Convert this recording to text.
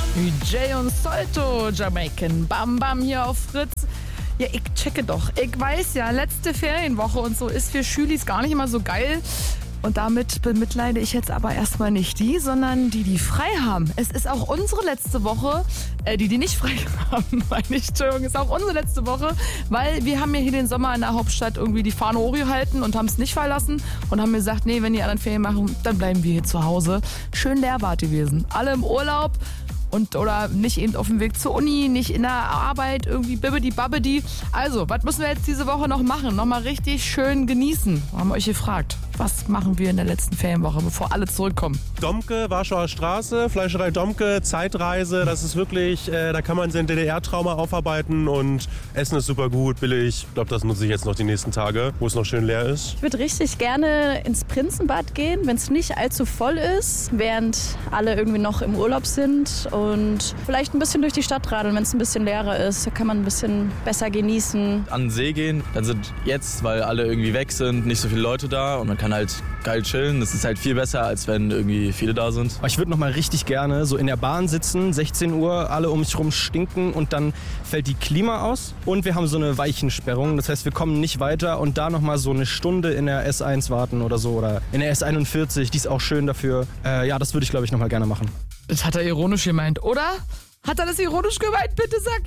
Jay und Solto, Jamaican, Bam Bam hier auf Fritz. Ja, ich checke doch. Ich weiß ja, letzte Ferienwoche und so ist für Schülis gar nicht immer so geil. Und damit bemitleide ich jetzt aber erstmal nicht die, sondern die frei haben. Es ist auch unsere letzte Woche, die nicht frei haben, meine ich, Entschuldigung, ist auch unsere letzte Woche, weil wir haben ja hier den Sommer in der Hauptstadt irgendwie die Fahne hochgehalten und haben es nicht verlassen und haben gesagt, nee, wenn die anderen Ferien machen, dann bleiben wir hier zu Hause. Schön leer war gewesen. Alle im Urlaub. Oder nicht eben auf dem Weg zur Uni, nicht in der Arbeit, irgendwie bibbidi-babbidi. Also, was müssen wir jetzt diese Woche noch machen? Nochmal richtig schön genießen. Wir haben euch gefragt, was machen wir in der letzten Ferienwoche, bevor alle zurückkommen? Domke, Warschauer Straße, Fleischerei Domke, Zeitreise. Das ist wirklich, da kann man sein DDR-Trauma aufarbeiten und Essen ist super gut, billig. Ich glaube, das nutze ich jetzt noch die nächsten Tage, wo es noch schön leer ist. Ich würde richtig gerne ins Prinzenbad gehen, wenn es nicht allzu voll ist, während alle irgendwie noch im Urlaub sind. Und vielleicht ein bisschen durch die Stadt radeln, wenn es ein bisschen leerer ist. Da kann man ein bisschen besser genießen. An den See gehen, dann sind jetzt, weil alle irgendwie weg sind, nicht so viele Leute da und man kann halt geil chillen. Das ist halt viel besser, als wenn irgendwie viele da sind. Ich würde noch mal richtig gerne so in der Bahn sitzen, 16 Uhr, alle um mich rum stinken und dann fällt die Klima aus und wir haben so eine Weichensperrung. Das heißt, wir kommen nicht weiter und da noch mal so eine Stunde in der S1 warten oder so oder in der S41, die ist auch schön dafür. Ja, das würde ich, glaube ich, noch mal gerne machen. Das hat er ironisch gemeint, oder? Hat er das ironisch gemeint? Bitte sag